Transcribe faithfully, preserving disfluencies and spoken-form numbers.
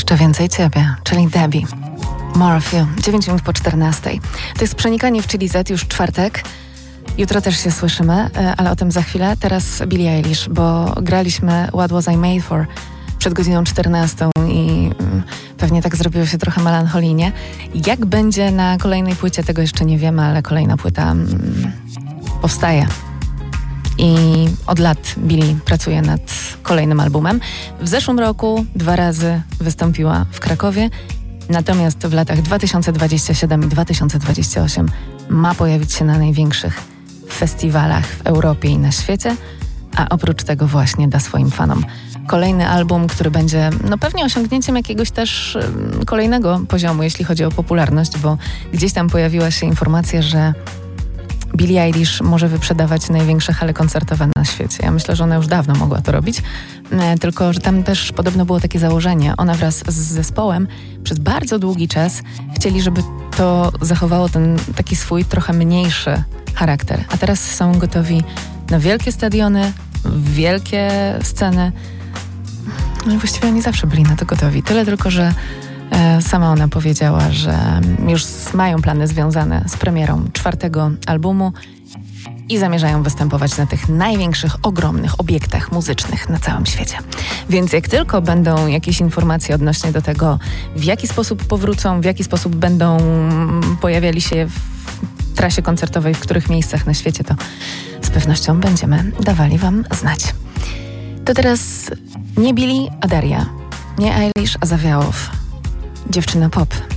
Jeszcze więcej ciebie, czyli Debbie. More of you. dziewięć minut po czternastej. To jest Przenikanie w Chili Z, już czwartek. Jutro też się słyszymy, ale o tym za chwilę. Teraz Billie Eilish, bo graliśmy What Was I Made For przed godziną czternastą i pewnie tak zrobiło się trochę melancholijnie. Jak będzie na kolejnej płycie, tego jeszcze nie wiemy, ale kolejna płyta mm, powstaje. I od lat Billie pracuje nad kolejnym albumem. W zeszłym roku dwa razy wystąpiła w Krakowie, natomiast w latach dwa tysiące dwudziestym siódmym i dwa tysiące dwudziestym ósmym ma pojawić się na największych festiwalach w Europie i na świecie, a oprócz tego właśnie da swoim fanom kolejny album, który będzie no pewnie osiągnięciem jakiegoś też um, kolejnego poziomu, jeśli chodzi o popularność, bo gdzieś tam pojawiła się informacja, że Billie Eilish może wyprzedawać największe hale koncertowe na świecie. Ja myślę, że ona już dawno mogła to robić, e, tylko że tam też podobno było takie założenie. Ona wraz z zespołem przez bardzo długi czas chcieli, żeby to zachowało ten taki swój trochę mniejszy charakter. A teraz są gotowi na wielkie stadiony, wielkie sceny. No i właściwie oni zawsze byli na to gotowi. Tyle tylko, że e, sama ona powiedziała, że już mają plany związane z premierą czwartego albumu i zamierzają występować na tych największych, ogromnych obiektach muzycznych na całym świecie. Więc jak tylko będą jakieś informacje odnośnie do tego, w jaki sposób powrócą, w jaki sposób będą pojawiali się w trasie koncertowej, w których miejscach na świecie, to z pewnością będziemy dawali wam znać. To teraz nie Billie, a Daria. Nie Eilish, a Zawiałow. Dziewczyna pop.